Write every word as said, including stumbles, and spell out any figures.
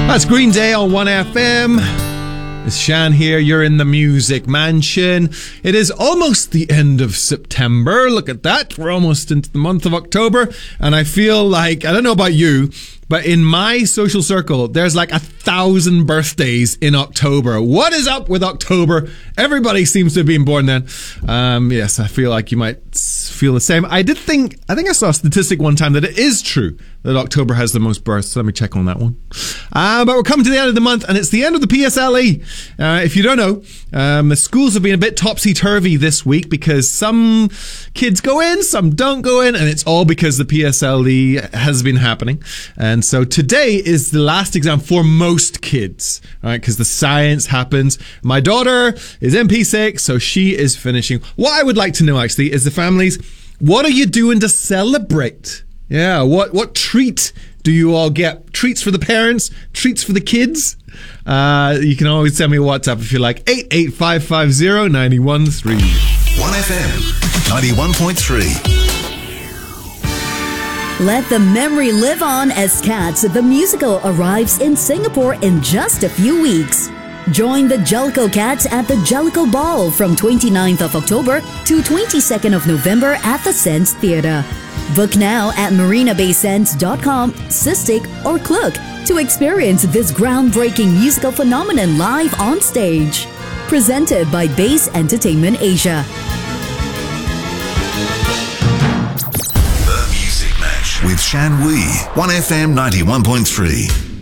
That's Green Day on one F M. It's Shan here. You're in the Music Mansion. It is almost the end of September. Look at that. We're almost into the month of October. And I feel like, I don't know about you, but in my social circle, there's like a thousand birthdays in October. What is up with October? Everybody seems to have been born then. Um, yes, I feel like you might feel the same. I did think, I think I saw a statistic one time that it is true that October has the most births. So let me check on that one. Uh, but we're coming to the end of the month and it's the end of the P S L E. Uh, if you don't know, um, the schools have been a bit topsy-turvy this week because some kids go in, some don't go in, and it's all because the P S L E has been happening. And so today is the last exam for most kids, right? Because the science happens. My daughter is in P six, so she is finishing. What I would like to know actually is the families, what are you doing to celebrate? Yeah, what, what treat do you all get? Treats for the parents? Treats for the kids? Uh, you can always send me a WhatsApp if you like. eight eight five five zero nine one three. one F M ninety-one point three. Let the memory live on as Cats the Musical arrives in Singapore in just a few weeks. Join the Jellico Cats at the Jellico Ball from twenty-ninth of October to twenty-second of November at the Sense Theatre. Book now at marina bay sands dot com, Cystic, or Klook to experience this groundbreaking musical phenomenon live on stage. Presented by Base Entertainment Asia. The Music Match with Shan Wee, one F M ninety-one point three.